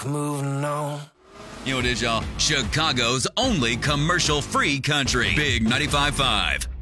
Moving on. You know what it is, y'all? Chicago's only commercial-free country. Big 95.5.